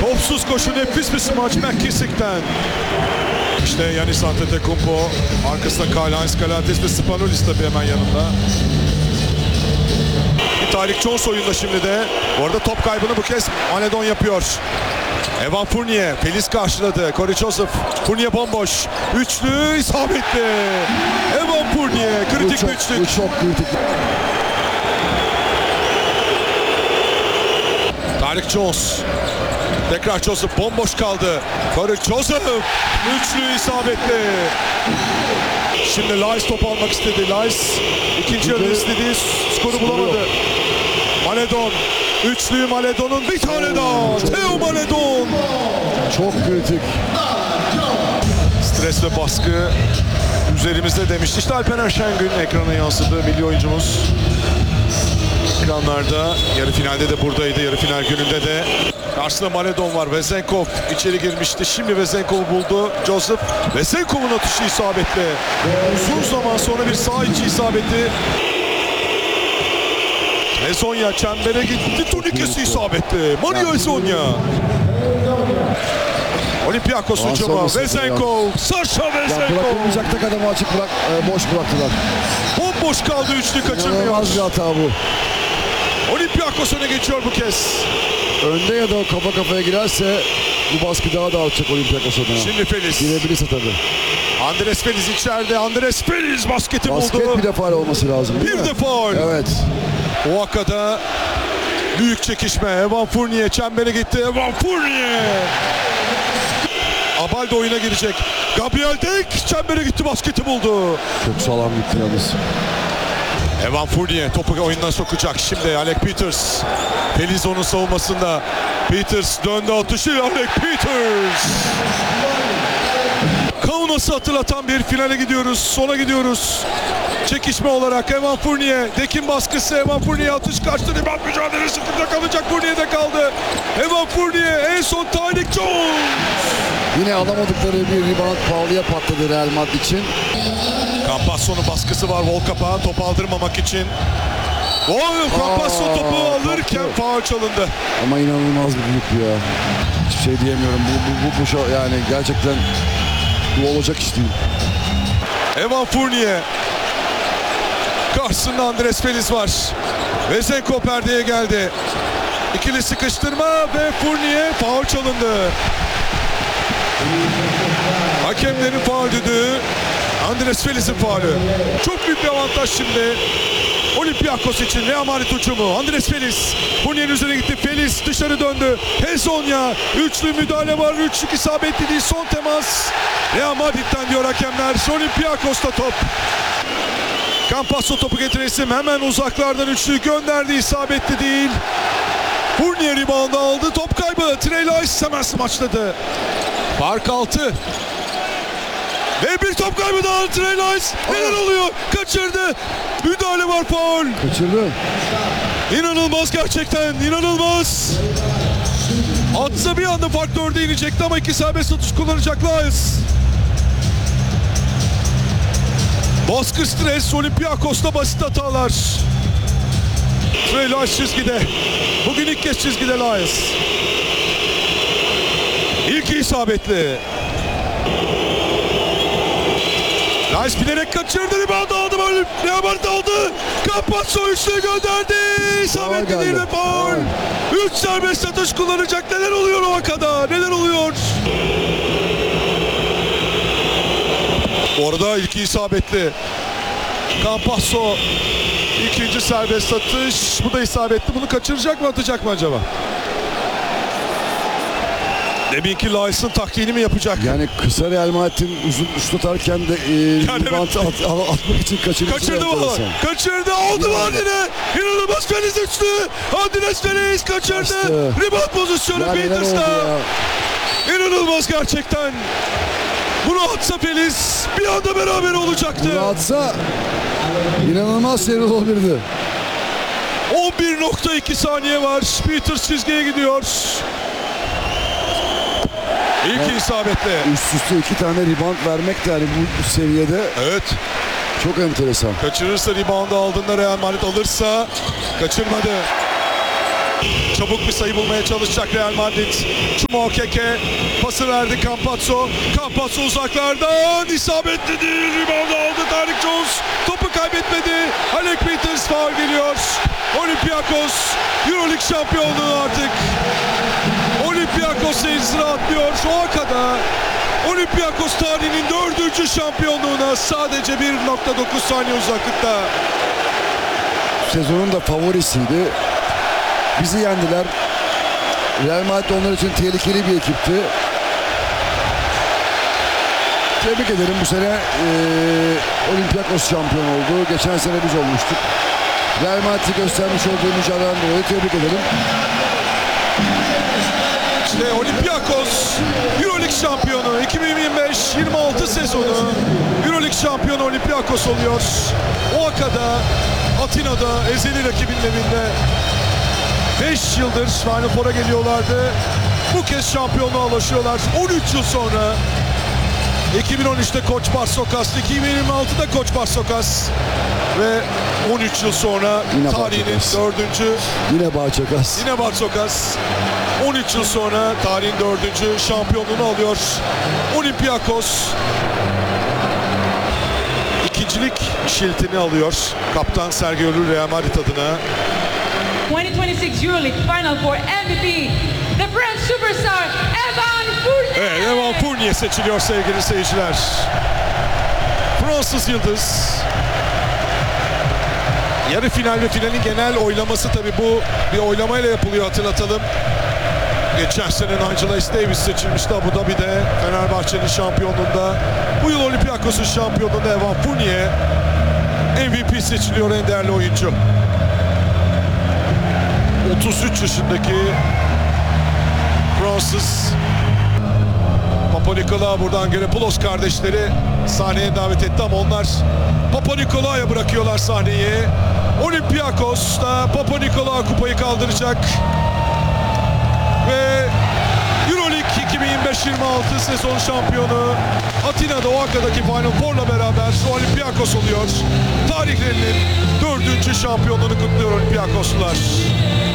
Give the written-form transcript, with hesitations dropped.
Topsuz koşu, nefis bir smaç McKissick'ten. İşte Giannis Antetokounmpo, arkasında Karl-Heinz Kalates ve Spanulis tabii hemen yanında. Tyreek Jones oyunda şimdi de. Bu arada top kaybını bu kez Maledon yapıyor. Evan Fournier, Feliz karşıladı. Corey Joseph, Fournier bomboş. Üçlü isabetli. Evan Fournier, kritik bir üçlük. Bu çok kritik. Tyreek Jones. Tekrar Joseph bomboş kaldı. Corey Joseph, üçlü isabetli. Şimdi Lice top almak istedi. Lice ikinci yarı istediği skoru bulamadı. Maledon, üçlüyü Maledon'un bir tane daha. Theo Maledon. Çok kritik. Stres ve baskı üzerimizde demişti. İşte Alperen Şengün ekrana yansıdı. Milli oyuncumuz ekranlarda. Yarı finalde de buradaydı. Yarı final gününde de. Karşısında Maledon var. Vezenkov içeri girmişti. Şimdi Vezenkov'u buldu Joseph. Vezenkov'un atışı isabetli. Uzun zaman sonra bir sağ içi isabeti. Ezonya çembere gitti. Turnikesi isabetli. Mario Ezonya. Olympiakos hücumu. Vezenkov. Sasha Vezenkov. Bırakılmayacak tek adamı açık boş bıraktılar. Bomboş kaldı, üçlü kaçırmıyor. İnanılmaz bir hata bu. Olympiakos öne geçiyor bu kez. Önde ya da kafa kafaya girerse bu baskı daha da artacak Olympiakos adına. Şimdi Feliz. Girebilirse tabii. Andres Feliz içeride. Andres Feliz basketi buldu. Basket bir de faul olması lazım değil mi? Bir de faul. Evet. O hakada büyük çekişme. Evan Fournier çembere gitti. Evan Fournier. Abal da oyuna girecek. Gabriel Deck çembere gitti, basketi buldu. Çok sağlam gitti yalnız. Evan Fournier topu oyundan sokacak. Şimdi Alec Peters. Feliz onun savunmasında. Peters döndü atışı. Alec Peters. Kaunas'ı hatırlatan bir finale gidiyoruz. Sona gidiyoruz. Çekişme olarak Evan Fournier. Deck'in baskısı. Evan Fournier atış kaçtı. Rebound mücadelesi burada kalacak. Fournier'de kaldı. Evan Fournier en son Tyreek Jones. Yine alamadıkları bir rebound pahalıya patladı Real Madrid için. Campazzo'nun baskısı var Volkap'a topu aldırmamak için. Campazzo topu alırken faul çalındı. Ama inanılmaz bir büyük ya. Hiçbir şey diyemiyorum. Bu yani gerçekten bu olacak iş değil. Evan Fournier. Karşısında Andres Feliz var. Vezenkov perdeye geldi. İkili sıkıştırma ve Fournier faul çalındı. Hakemlerin faul düdüğü. Andres Feliz'in faulü. Çok büyük bir avantaj şimdi. Olympiakos için Real Madrid hücumu. Andres Feliz. Fournier'in üzerine gitti. Feliz dışarı döndü. Ezonya. Üçlü müdahale var. Üçlük isabetli değil. Son temas. Real Madrid'den diyor hakemler. Olympiakos'ta top. Campazzo topu getiren isim hemen uzaklardan üçlüyü gönderdi. İsabetli değil. Fournier rebound'u aldı. Top kaybı. Trey Lyles hemen smaçladı. Fark 6. Ve bir top kaybı daha Trey Lyles. Neler oluyor? Kaçırdı. Müdahale var, faul. Kaçırdı. İnanılmaz gerçekten. İnanılmaz. Atsa bir anda fark 4'e inecekti ama iki serbest atış kullanacak Lyles. Baskı, stres, Olympiakos'ta basit hatalar. Trey Lyles çizgide. Bugün ilk kez çizgide Lyles. İlk isabetli. Lyles bilerek kaçırdı. Rebound aldı. Böyle Real Madrid aldı. Campazzo üçlüğü gönderdi. İsabetli değil ve faul. 3 serbest atış kullanacak. Neler oluyor o vakada? Neler oluyor? Orada ilk isabetli. Campazzo ikinci serbest atış. Bu da isabetli. Bunu kaçıracak mı, atacak mı acaba? Deminki Lyles'ın taktiğini mi yapacak? Yani kısa Real Madrid'in uzun şut atarken de rebound atmak için kaçırması. Kaçırdı valla. Kaçırdı. Aldı var yine. İnanılmaz Feliz üçlü. Andres Feliz kaçırdı. Rebound pozisyonu Peters'ta. İnanılmaz gerçekten. Bunu atsa Feliz bir anda beraber olacaktı. Bunu atsa inanılmaz seri olabilirdi. 11.2 saniye var. Peters çizgiye gidiyor. İlk isabetli. Üst üste 2 tane rebound vermek de yani bu seviyede evet. Çok enteresan. Kaçırırsa reboundu aldığında Real Madrid alırsa kaçırmadı. Çabuk bir sayı bulmaya çalışacak Real Madrid. Chuma Okeke pası verdi Campazzo. Campazzo uzaklardan isabetli değil. Rebound aldı Derrick Jones. Topu kaybetmedi. Alec Peters faul geliyor. Olympiakos Euroleague şampiyonluğu artık. Olympiakos seyircisine atlıyor. Şu ana kadar Olympiakos tarihinin 4. şampiyonluğuna sadece 1.9 saniye uzaklıkta. Sezonun da favorisiydi. Bizi yendiler. Real Madrid onlar için tehlikeli bir ekipti. Tebrik ederim. Bu sene Olympiakos şampiyon oldu. Geçen sene biz olmuştuk. Real Madrid'i göstermiş olduğu mücadeleden dolayı tebrik ederim. İşte Olympiakos Euroleague şampiyonu 2025-26 sezonu Euroleague şampiyonu Olympiakos oluyor. Oaka'da, Atina'da ezeli rakibinin evinde 5 yıldır Final Four'a geliyorlardı. Bu kez şampiyonluğa ulaşıyorlar. 13 yıl sonra 2013'te Koç Barsokas, 2026'da Koç Barsokas ve 13 yıl sonra Yine tarihinin Barsokas. 4. Yine Barçakas. Yine Barsokas 13 yıl sonra tarihin 4. şampiyonluğunu alıyor. Olympiakos ikincilik şiltini alıyor. Kaptan Sergio Llull Real Madrid adına. 2026 EuroLeague Final Four MVP, the French superstar Evan Fournier. Evet, Evan Fournier seçiliyor sevgili seyirciler. Fransız Yıldız. Yarı final ve finalin genel oylaması tabii bu bir oylamayla yapılıyor, hatırlatalım. Geçen sene Nigel Davis seçilmişti Abu Dhabi'de Fenerbahçe'nin şampiyonluğunda. Bu yıl Olympiakos'un şampiyonluğunda Evan Fournier MVP seçiliyor, en değerli oyuncu. 33 yaşındaki Fransız. Papanikolaou buradan Gerapoulos kardeşleri sahneye davet etti ama onlar Papanikolaou'ya bırakıyorlar sahneyi. Olympiakos da Papanikolaou kupayı kaldıracak. Ve Euroleague 2025-26 sezon şampiyonu Atina'da Oaka'daki Final Four'la beraber Olympiakos oluyor. Tarihlerinin 4. şampiyonluğunu kutluyor Olympiakoslular.